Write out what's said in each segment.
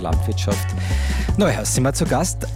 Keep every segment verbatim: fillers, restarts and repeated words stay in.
Landwirtschaft Neuhaus sind wir zu Gast.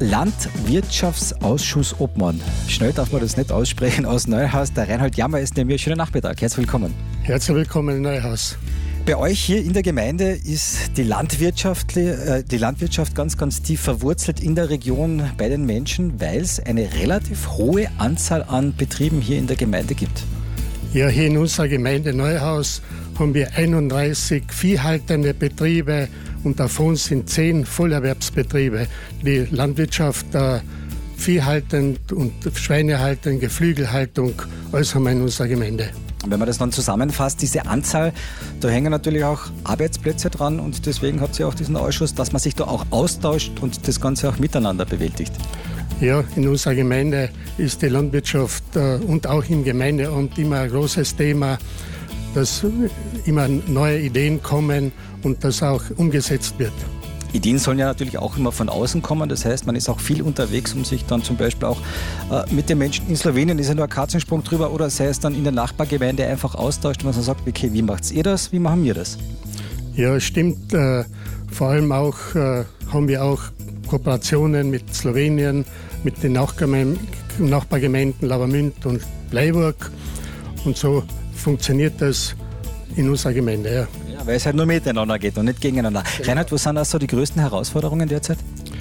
Landwirtschaftsausschuss Obmann. Schnell darf man das nicht aussprechen aus Neuhaus. Der Reinhold Jammer ist neben mir. Schönen Nachmittag. Herzlich willkommen. Herzlich willkommen in Neuhaus. Bei euch hier in der Gemeinde ist die Landwirtschaft, äh, die Landwirtschaft ganz, ganz tief verwurzelt in der Region bei den Menschen, weil es eine relativ hohe Anzahl an Betrieben hier in der Gemeinde gibt. Ja, hier in unserer Gemeinde Neuhaus haben wir einunddreißig viehhaltende Betriebe und davon sind zehn Vollerwerbsbetriebe. Die Landwirtschaft, äh, Viehhaltung und Schweinehaltung, Geflügelhaltung, alles haben wir in unserer Gemeinde. Wenn man das dann zusammenfasst, diese Anzahl, da hängen natürlich auch Arbeitsplätze dran und deswegen habt ihr auch diesen Ausschuss, dass man sich da auch austauscht und das Ganze auch miteinander bewältigt. Ja, in unserer Gemeinde ist die Landwirtschaft äh, und auch im Gemeindeamt immer ein großes Thema, dass immer neue Ideen kommen und das auch umgesetzt wird. Ideen sollen ja natürlich auch immer von außen kommen, das heißt, man ist auch viel unterwegs, um sich dann zum Beispiel auch äh, mit den Menschen in Slowenien, ist ja nur ein Katzensprung drüber, oder sei es dann in der Nachbargemeinde einfach austauscht, und man sagt, okay, wie macht ihr das, wie machen wir das? Ja, stimmt. Äh, vor allem auch äh, haben wir auch Kooperationen mit Slowenien, mit den Nachbargemeinden Lavamünd und Bleiburg, und so funktioniert das in unserer Gemeinde. Ja. Ja, weil es halt nur miteinander geht und nicht gegeneinander. Genau. Reinhard, was sind also die größten Herausforderungen derzeit?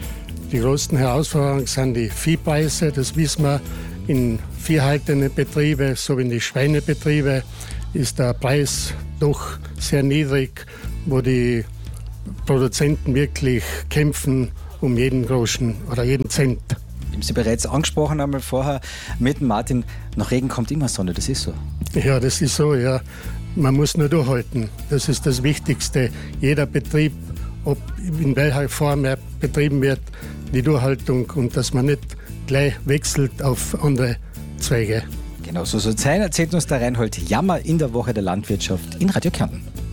Die größten Herausforderungen sind die Viehpreise, das wissen wir. In viehhaltenden Betrieben, so wie in die Schweinebetriebe, ist der Preis doch sehr niedrig, wo die Produzenten wirklich kämpfen um jeden Groschen oder jeden Cent. Ich habe Sie bereits angesprochen einmal vorher mit Martin, nach Regen kommt immer Sonne, das ist so. Ja, das ist so, ja. Man muss nur durchhalten. Das ist das Wichtigste. Jeder Betrieb, ob in welcher Form er betrieben wird, die Durchhaltung und dass man nicht gleich wechselt auf andere Zweige. Genau so soll es sein, erzählt uns der Reinhold Jammer in der Woche der Landwirtschaft in Radio Kärnten.